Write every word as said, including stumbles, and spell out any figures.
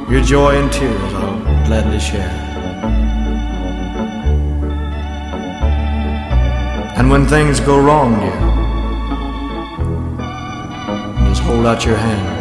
Your joy and tears I'll gladly share. And when things go wrong, dear, just hold out your hand